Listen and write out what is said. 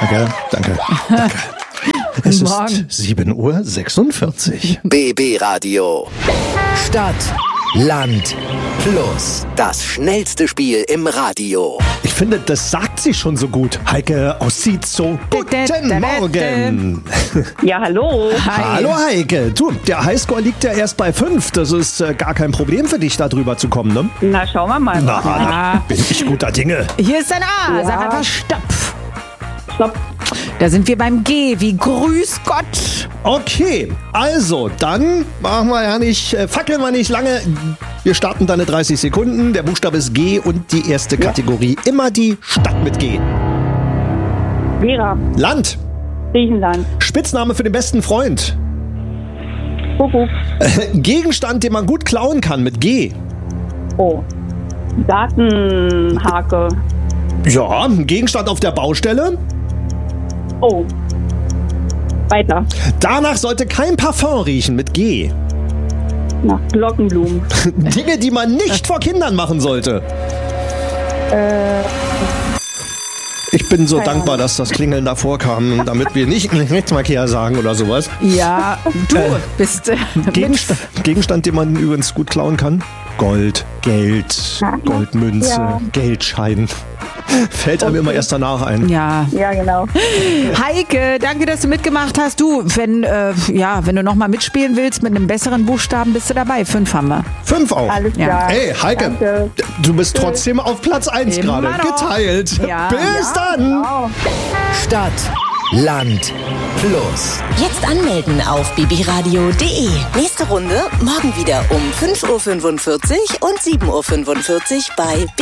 Danke. Es ist 7:46 Uhr. BB Radio. Stadt, Land, Plus. Das schnellste Spiel im Radio. Ich finde, das sagt sie schon so gut. Heike aus Zietzow. Guten Morgen. Ja, hallo. Hi. Hallo Heike. Du, der Highscore liegt ja erst bei 5. Das ist gar kein Problem für dich, da drüber zu kommen, ne? Na, schauen wir mal. Da bin ich guter Dinge. Hier ist ein A. Ja. Sag einfach Stopp. Stopp. Da sind wir beim G wie Grüß Gott. Okay, also dann machen wir ja nicht, fackeln wir nicht lange. Wir starten deine 30 Sekunden. Der Buchstabe ist G und die erste Kategorie. Immer die Stadt mit G. Vera. Land. Griechenland. Spitzname für den besten Freund. Kuckuck. Gegenstand, den man gut klauen kann mit G. Oh. Datenhake. Ja, Gegenstand auf der Baustelle. Oh. Weiter. Danach sollte kein Parfum riechen mit G. Nach Glockenblumen. Dinge, die man nicht vor Kindern machen sollte. Ich bin so dankbar, dass das Klingeln davor kam, damit wir nicht Rechtsverkehr sagen oder sowas. Ja, du bist Gegenstand, den man übrigens gut klauen kann. Gold, Geld, Goldmünze, Geldschein. Fällt einem immer erst danach ein. Ja. Ja, genau. Heike, danke, dass du mitgemacht hast. Du, wenn du nochmal mitspielen willst mit einem besseren Buchstaben, bist du dabei. 5 haben wir. 5 auch. Alles Ja. klar. Hey, Heike, Danke. du bist trotzdem auf Platz 1 Immer gerade. noch. Geteilt. Ja. Bis dann. Genau. Stadt, Land, Plus. Jetzt anmelden auf bbradio.de. Nächste Runde morgen wieder um 5:45 Uhr und 7:45 Uhr bei